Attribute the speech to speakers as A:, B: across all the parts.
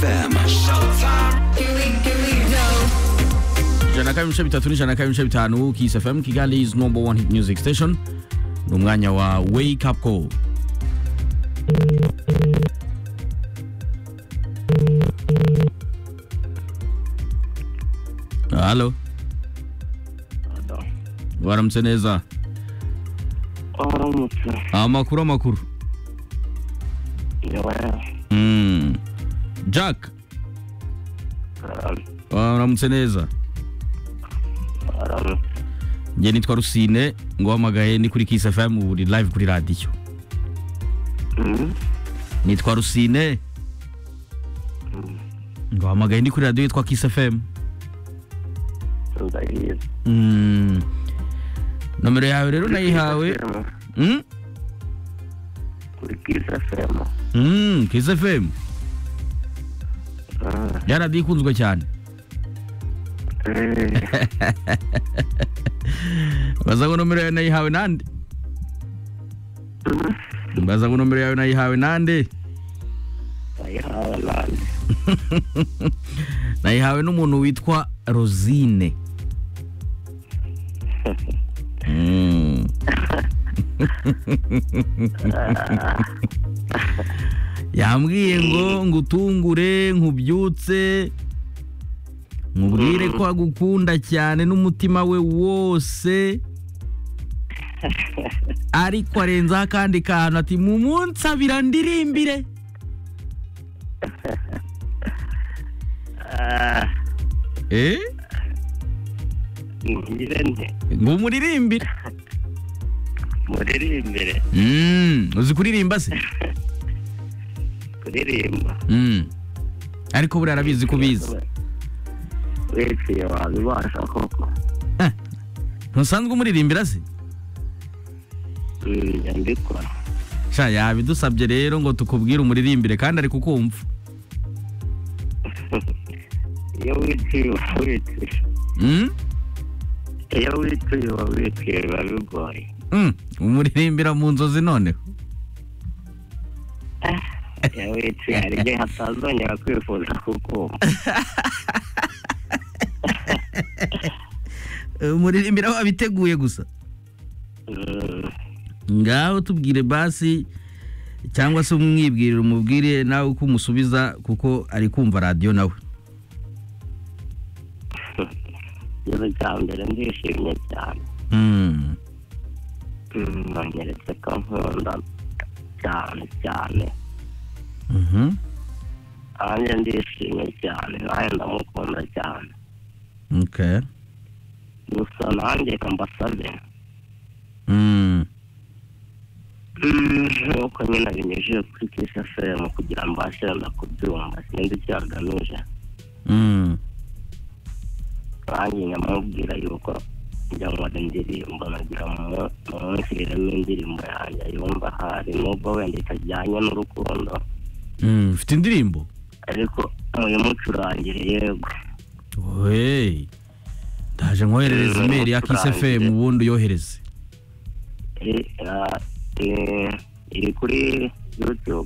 A: FM.
B: Jana kabiri bitatu n'ijana kabiri bitanu Kiss FM Kigali's number one hit music station. Numwanya wa Wake Up Call. Hello. Waramutse neza. Amakuru. Jack. Waramutse neza. Nge nitwa Rusine ngo hamagaye ni kuri Kiss FM uri live kuri radio. Nitwa Rusine. Ngo hamagaye ni kuri radio yitwa Kiss FM. Nomero yawe rero nayihawe.
C: Kuri Kiss FM.
B: Kiss FM. Yaradikunzwe cyane. Baza ngo nomero yawe nayihawe nande? Baza ngo nomero yawe nayihawe nande? Nayihawe n'umuntu witwa Rosine. Yambwiye ngo ngutungure nkubyutse nkubwire ko agukunda cyane n'umutima we wose, ariko arenza akandi kantu ati mu munsi abira ndirimbire. Ngo muririmbire.
C: Muririmbire.
B: Uzi kuririmba se?
C: Kuririmba.
B: Ariko buri arabizi kubizi.
C: Wese wabibasha koko.
B: Ntusanzwe umuririmbira se?
C: Ndikora.
B: Sha yabidusabye rero ngo tukubwire umuririmbire kandi ari kukumva.
C: Iyo witiwe. Iyo witiwe babigoye.
B: Umuririmbira mu nzozi noneho.
C: Iyo witiwe hari igihe hatazongera kwifuza kukumva.
B: Umuririmbira wabiteguye gusa. Ngaho tubwire basi cyangwa se umwibwirire umubwire nawe uko umusubiza kuko ari kumva radio nawe.
C: Yewe cyambere ndishimye cyane. Nanyeretse ko nkunda cyane. Anje ndishimye cyane nawe ndamukunda cyane.
B: Okay.
C: Gusa nanjye kambasabe. Nuko nyine binyujije kuri Kiss FM kugira ngo mbashe kubyumva sinzi icyo agamije. Nanjye nyamubwira yuko njya nkora indirimbo nagira mu nshyiramo indirimbo yanjye yumva hari nubwo wenda itajyanye n'urukundo.
B: Ufite indirimbo?
C: Ariko muyimucurangire yego.
B: Ndaje nkoherereza email ya Kiss FM ubundi yohereze. Iri kuri YouTube.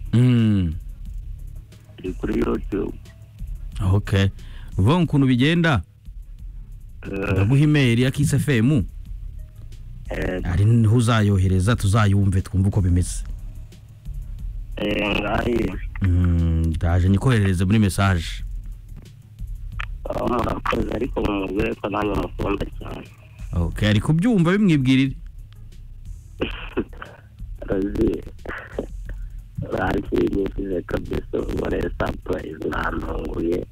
B: Iri kuri YouTube. Okay. Uvuga ukuntu bigenda? Ndaguha email ya Kiss FM. Ari ntuzayohereza tuzayumve twumve uko bimeze.
C: Ngahi.
B: Ndaje nikoherereze muri message.
C: Murakoze ariko mumubwire ko nanjye mukunda cyane.
B: Okay, ari kubyumva bimwibwirire.
C: Razi. Nishyize kabisa umubare surprise nantunguye.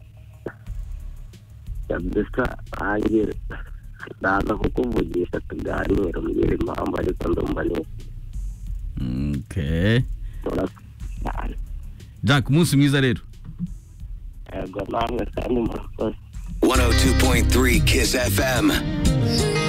C: Kabisa hangira ndaza kukuvugisha tuganire mbwira impamvu ariko ndumva neza.
B: Okay. Jack, umunsi mwiza rero.
C: Yego namwe kandi murakoze.
A: 102.3 Kiss FM.